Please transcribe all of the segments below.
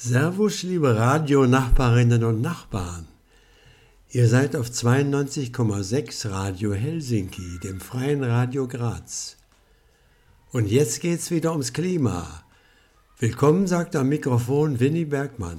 Servus, liebe Radio-Nachbarinnen und Nachbarn. Ihr seid auf 92,6 Radio Helsinki, dem freien Radio Graz. Und jetzt geht's wieder ums Klima. Willkommen, sagt am Mikrofon Winnie Bergmann.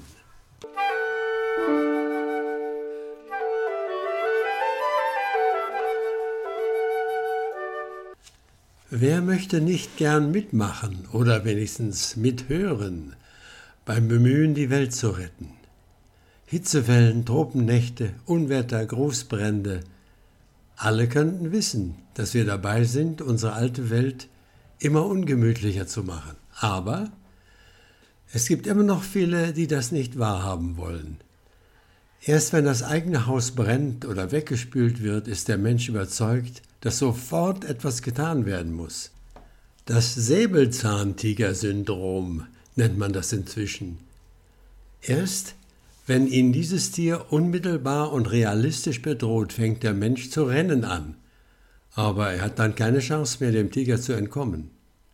Wer möchte nicht gern mitmachen oder wenigstens mithören beim Bemühen, die Welt zu retten? Hitzewellen, Tropennächte, Unwetter, Großbrände. Alle könnten wissen, dass wir dabei sind, unsere alte Welt immer ungemütlicher zu machen. Aber es gibt immer noch viele, die das nicht wahrhaben wollen. Erst wenn das eigene Haus brennt oder weggespült wird, ist der Mensch überzeugt, dass sofort etwas getan werden muss. Das Säbelzahntiger-Syndrom nennt man das inzwischen. Erst wenn ihn dieses Tier unmittelbar und realistisch bedroht, fängt der Mensch zu rennen an. Aber er hat dann keine Chance mehr, dem Tiger zu entkommen.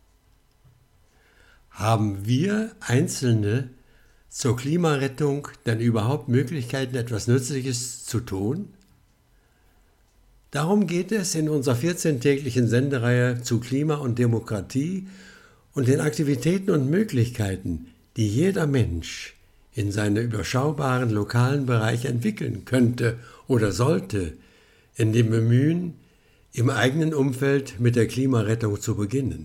Haben wir Einzelne zur Klimarettung denn überhaupt Möglichkeiten, etwas Nützliches zu tun? Darum geht es in unserer 14-täglichen Sendereihe zu Klima und Demokratie und den Aktivitäten und Möglichkeiten, die jeder Mensch in seinem überschaubaren lokalen Bereich entwickeln könnte oder sollte, in dem Bemühen, im eigenen Umfeld mit der Klimarettung zu beginnen.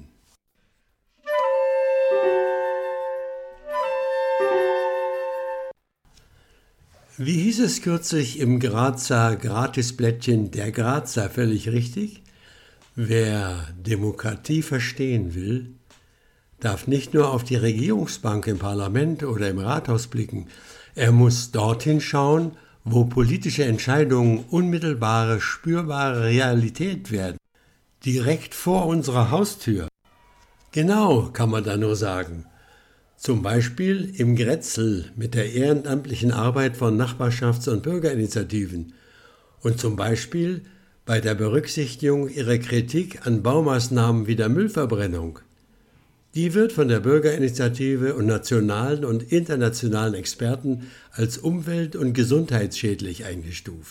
Wie hieß es kürzlich im Grazer Gratisblättchen Der Grazer, völlig richtig? Wer Demokratie verstehen will, darf nicht nur auf die Regierungsbank im Parlament oder im Rathaus blicken. Er muss dorthin schauen, wo politische Entscheidungen unmittelbare, spürbare Realität werden. Direkt vor unserer Haustür. Genau, kann man da nur sagen. Zum Beispiel im Grätzl mit der ehrenamtlichen Arbeit von Nachbarschafts- und Bürgerinitiativen und zum Beispiel bei der Berücksichtigung ihrer Kritik an Baumaßnahmen wie der Müllverbrennung. Die wird von der Bürgerinitiative und nationalen und internationalen Experten als umwelt- und gesundheitsschädlich eingestuft.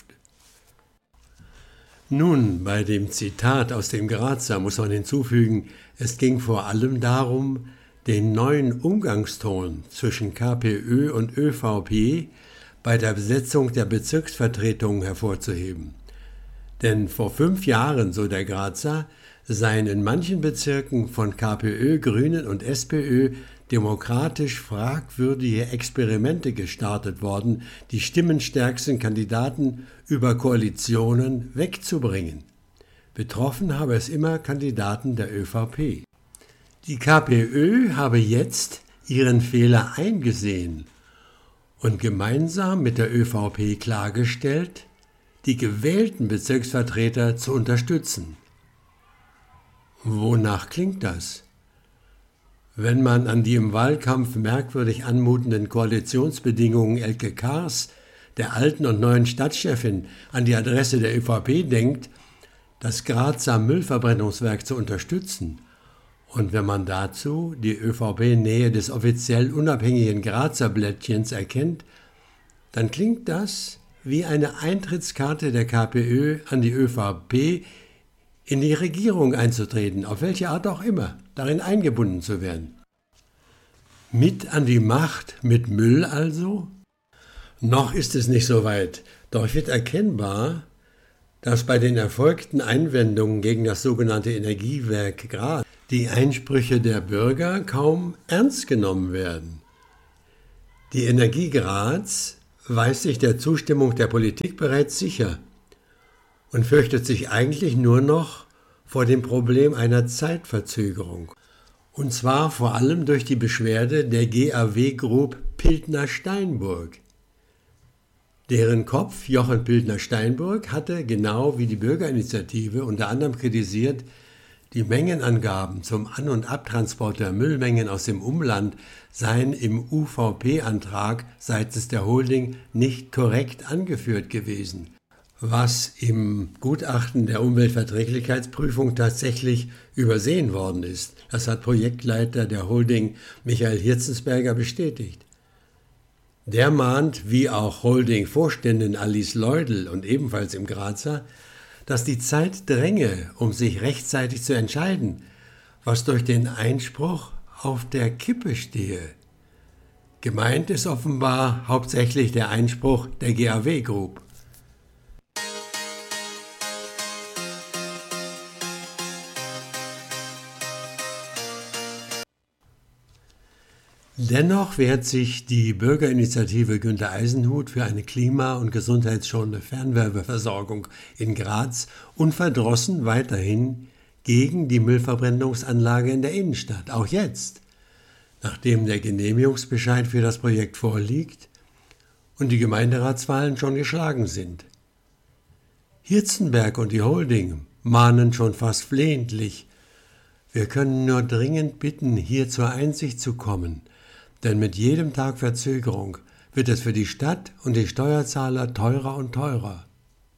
Nun, bei dem Zitat aus dem Grazer muss man hinzufügen, es ging vor allem darum, den neuen Umgangston zwischen KPÖ und ÖVP bei der Besetzung der Bezirksvertretungen hervorzuheben. Denn vor 5 Jahren, so der Grazer, seien in manchen Bezirken von KPÖ, Grünen und SPÖ demokratisch fragwürdige Experimente gestartet worden, die stimmenstärksten Kandidaten über Koalitionen wegzubringen. Betroffen habe es immer Kandidaten der ÖVP. Die KPÖ habe jetzt ihren Fehler eingesehen und gemeinsam mit der ÖVP klargestellt, die gewählten Bezirksvertreter zu unterstützen. Wonach klingt das? Wenn man an die im Wahlkampf merkwürdig anmutenden Koalitionsbedingungen Elke Kahrs, der alten und neuen Stadtchefin, an die Adresse der ÖVP denkt, das Grazer Müllverbrennungswerk zu unterstützen, und wenn man dazu die ÖVP-Nähe des offiziell unabhängigen Grazer Blättchens erkennt, dann klingt das wie eine Eintrittskarte der KPÖ an die ÖVP, in die Regierung einzutreten, auf welche Art auch immer, darin eingebunden zu werden. Mit an die Macht, mit Müll also? Noch ist es nicht so weit, doch wird erkennbar, dass bei den erfolgten Einwendungen gegen das sogenannte Energiewerk Graz die Einsprüche der Bürger kaum ernst genommen werden. Die Energie Graz weiß sich der Zustimmung der Politik bereits sicher und fürchtet sich eigentlich nur noch vor dem Problem einer Zeitverzögerung. Und zwar vor allem durch die Beschwerde der GAW Group Piltner-Steinburg. Deren Kopf, Jochen Piltner-Steinburg, hatte genau wie die Bürgerinitiative unter anderem kritisiert, die Mengenangaben zum An- und Abtransport der Müllmengen aus dem Umland seien im UVP-Antrag seitens der Holding nicht korrekt angeführt gewesen, was im Gutachten der Umweltverträglichkeitsprüfung tatsächlich übersehen worden ist. Das hat Projektleiter der Holding Michael Hirzensberger bestätigt. Der mahnt, wie auch Holding-Vorständin Alice Leudel und ebenfalls im Grazer, dass die Zeit dränge, um sich rechtzeitig zu entscheiden, was durch den Einspruch auf der Kippe stehe. Gemeint ist offenbar hauptsächlich der Einspruch der GAW Group. Dennoch wehrt sich die Bürgerinitiative Günter Eisenhut für eine klima- und gesundheitsschonende Fernwärmeversorgung in Graz unverdrossen weiterhin gegen die Müllverbrennungsanlage in der Innenstadt, auch jetzt, nachdem der Genehmigungsbescheid für das Projekt vorliegt und die Gemeinderatswahlen schon geschlagen sind. Hirzenberg und die Holding mahnen schon fast flehentlich: Wir können nur dringend bitten, hier zur Einsicht zu kommen, denn mit jedem Tag Verzögerung wird es für die Stadt und die Steuerzahler teurer und teurer.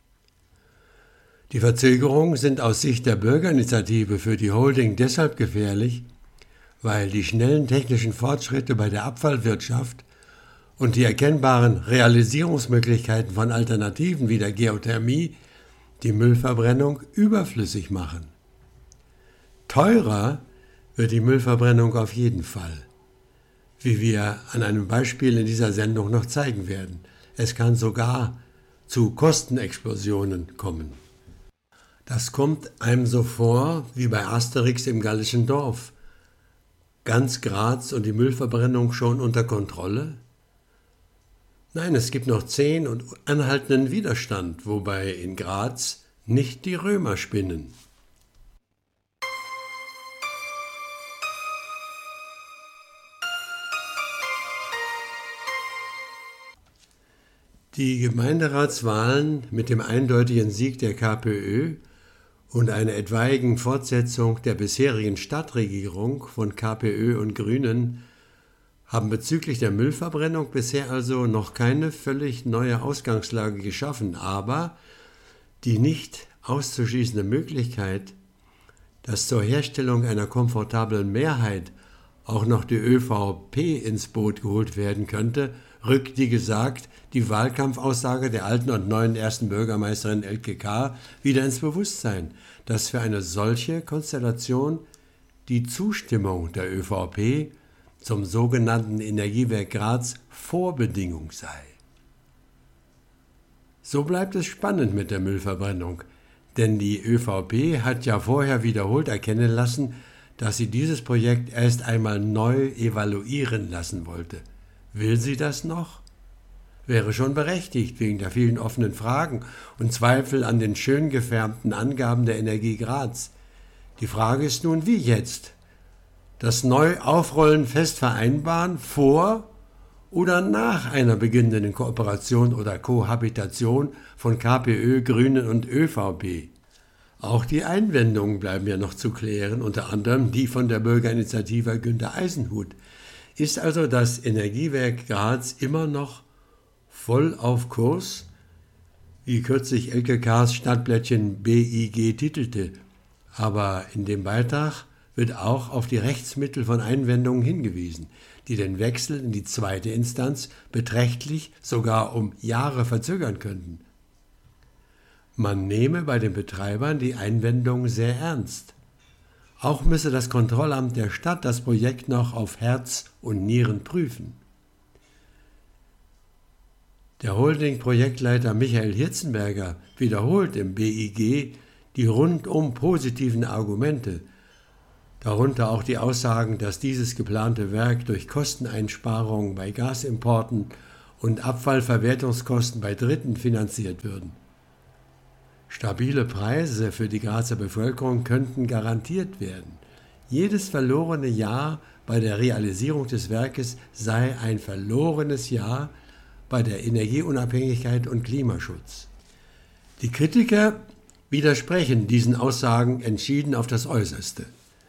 Die Verzögerungen sind aus Sicht der Bürgerinitiative für die Holding deshalb gefährlich, weil die schnellen technischen Fortschritte bei der Abfallwirtschaft und die erkennbaren Realisierungsmöglichkeiten von Alternativen wie der Geothermie die Müllverbrennung überflüssig machen. Teurer wird die Müllverbrennung auf jeden Fall, wie wir an einem Beispiel in dieser Sendung noch zeigen werden. Es kann sogar zu Kostenexplosionen kommen. Das kommt einem so vor wie bei Asterix im gallischen Dorf. Ganz Graz und die Müllverbrennung schon unter Kontrolle? Nein, es gibt noch 10 und anhaltenden Widerstand, wobei in Graz nicht die Römer spinnen. Die Gemeinderatswahlen mit dem eindeutigen Sieg der KPÖ und einer etwaigen Fortsetzung der bisherigen Stadtregierung von KPÖ und Grünen haben bezüglich der Müllverbrennung bisher also noch keine völlig neue Ausgangslage geschaffen, aber die nicht auszuschließende Möglichkeit, dass zur Herstellung einer komfortablen Mehrheit auch noch die ÖVP ins Boot geholt werden könnte, rückt, wie gesagt, die Wahlkampfaussage der alten und neuen ersten Bürgermeisterin Elke Kahr wieder ins Bewusstsein, dass für eine solche Konstellation die Zustimmung der ÖVP zum sogenannten Energiewerk Graz Vorbedingung sei. So bleibt es spannend mit der Müllverbrennung, denn die ÖVP hat ja vorher wiederholt erkennen lassen, dass sie dieses Projekt erst einmal neu evaluieren lassen wollte. Will sie das noch? Wäre schon berechtigt wegen der vielen offenen Fragen und Zweifel an den schön gefärbten Angaben der Energie Graz. Die Frage ist nun, wie jetzt? Das Neuaufrollen fest vereinbaren vor oder nach einer beginnenden Kooperation oder Kohabitation von KPÖ, Grünen und ÖVP? Auch die Einwendungen bleiben ja noch zu klären, unter anderem die von der Bürgerinitiative Günter Eisenhut. Ist also das Energiewerk Graz immer noch voll auf Kurs, wie kürzlich Elke Kahrs Stadtblättchen BIG titelte, aber in dem Beitrag wird auch auf die Rechtsmittel von Einwendungen hingewiesen, die den Wechsel in die zweite Instanz beträchtlich, sogar um Jahre verzögern könnten. Man nehme bei den Betreibern die Einwendungen sehr ernst. Auch müsse das Kontrollamt der Stadt das Projekt noch auf Herz und Nieren prüfen. Der Holding-Projektleiter Michael Hirzenberger wiederholt im BIG die rundum positiven Argumente, darunter auch die Aussagen, dass dieses geplante Werk durch Kosteneinsparungen bei Gasimporten und Abfallverwertungskosten bei Dritten finanziert würden. Stabile Preise für die Grazer Bevölkerung könnten garantiert werden. Jedes verlorene Jahr bei der Realisierung des Werkes sei ein verlorenes Jahr bei der Energieunabhängigkeit und Klimaschutz. Die Kritiker widersprechen diesen Aussagen entschieden auf das Äußerste.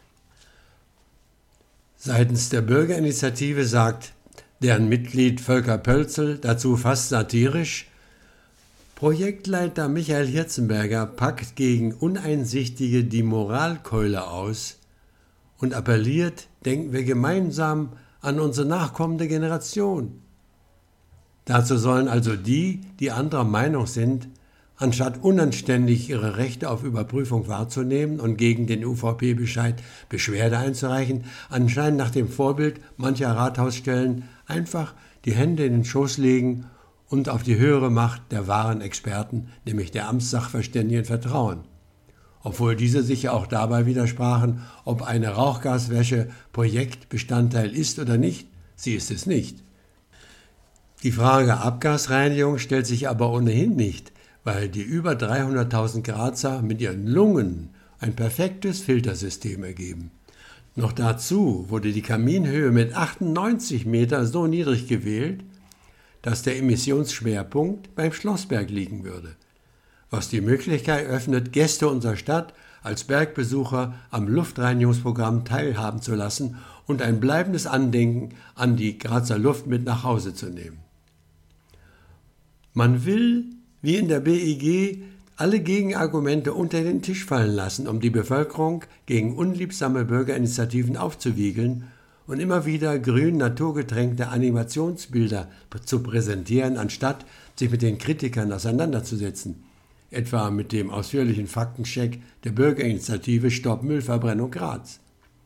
Seitens der Bürgerinitiative sagt deren Mitglied Volker Pölzel dazu fast satirisch: Projektleiter Michael Hirzenberger packt gegen Uneinsichtige die Moralkeule aus und appelliert, denken wir gemeinsam an unsere nachkommende Generation. Dazu sollen also die anderer Meinung sind, anstatt unanständig ihre Rechte auf Überprüfung wahrzunehmen und gegen den UVP-Bescheid Beschwerde einzureichen, anscheinend nach dem Vorbild mancher Rathausstellen einfach die Hände in den Schoß legen und auf die höhere Macht der wahren Experten, nämlich der Amtssachverständigen, vertrauen. Obwohl diese sich ja auch dabei widersprachen, ob eine Rauchgaswäsche Projektbestandteil ist oder nicht, sie ist es nicht. Die Frage Abgasreinigung stellt sich aber ohnehin nicht, weil die über 300.000 Grazer mit ihren Lungen ein perfektes Filtersystem ergeben. Noch dazu wurde die Kaminhöhe mit 98 Meter so niedrig gewählt, dass der Emissionsschwerpunkt beim Schlossberg liegen würde, was die Möglichkeit öffnet, Gäste unserer Stadt als Bergbesucher am Luftreinigungsprogramm teilhaben zu lassen und ein bleibendes Andenken an die Grazer Luft mit nach Hause zu nehmen. Man will, wie in der BEG, alle Gegenargumente unter den Tisch fallen lassen, um die Bevölkerung gegen unliebsame Bürgerinitiativen aufzuwiegeln und immer wieder grün naturgetränkte Animationsbilder zu präsentieren, anstatt sich mit den Kritikern auseinanderzusetzen, etwa mit dem ausführlichen Faktencheck der Bürgerinitiative Stopp Müllverbrennung Graz.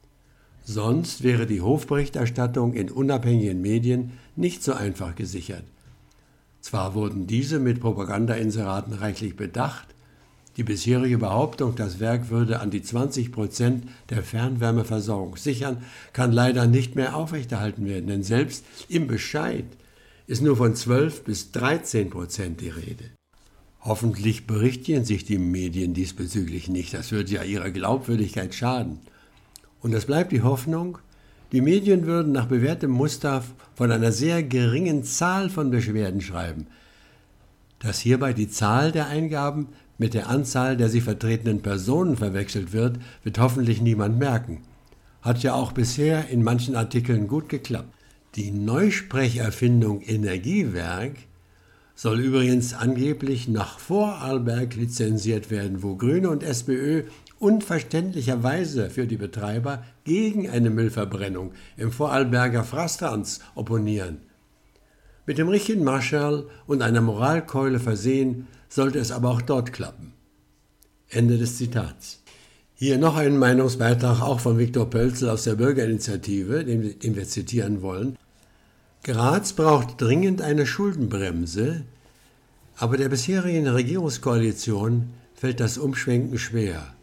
Sonst wäre die Hofberichterstattung in unabhängigen Medien nicht so einfach gesichert. Zwar wurden diese mit Propagandainseraten reichlich bedacht, die bisherige Behauptung, das Werk würde an die 20% der Fernwärmeversorgung sichern, kann leider nicht mehr aufrechterhalten werden, denn selbst im Bescheid ist nur von 12 bis 13% die Rede. Hoffentlich berichtigen sich die Medien diesbezüglich nicht, das würde ja ihrer Glaubwürdigkeit schaden. Und es bleibt die Hoffnung, die Medien würden nach bewährtem Muster von einer sehr geringen Zahl von Beschwerden schreiben. Dass hierbei die Zahl der Eingaben mit der Anzahl der sie vertretenen Personen verwechselt wird, wird hoffentlich niemand merken. Hat ja auch bisher in manchen Artikeln gut geklappt. Die Neusprecherfindung Energiewerk soll übrigens angeblich nach Vorarlberg lizenziert werden, wo Grüne und SPÖ unverständlicherweise für die Betreiber gegen eine Müllverbrennung im Vorarlberger Frastanz opponieren. Mit dem richtigen Marschall und einer Moralkeule versehen, sollte es aber auch dort klappen. Ende des Zitats. Hier noch ein Meinungsbeitrag auch von Viktor Pölzl aus der Bürgerinitiative, den wir zitieren wollen. Graz braucht dringend eine Schuldenbremse, aber der bisherigen Regierungskoalition fällt das Umschwenken schwer.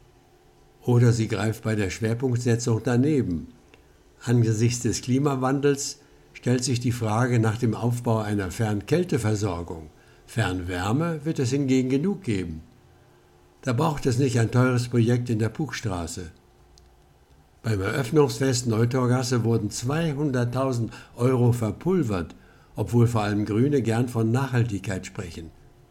Oder sie greift bei der Schwerpunktsetzung daneben. Angesichts des Klimawandels stellt sich die Frage nach dem Aufbau einer Fernkälteversorgung. Fernwärme wird es hingegen genug geben. Da braucht es nicht ein teures Projekt in der Puchstraße. Beim Eröffnungsfest Neutorgasse wurden 200.000 € verpulvert, obwohl vor allem Grüne gern von Nachhaltigkeit sprechen.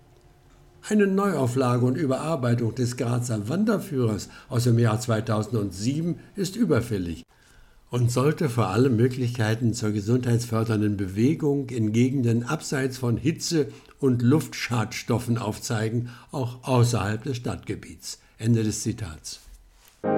Eine Neuauflage und Überarbeitung des Grazer Wanderführers aus dem Jahr 2007 ist überfällig und sollte vor allem Möglichkeiten zur gesundheitsfördernden Bewegung in Gegenden abseits von Hitze- und Luftschadstoffen aufzeigen, auch außerhalb des Stadtgebiets. Ende des Zitats.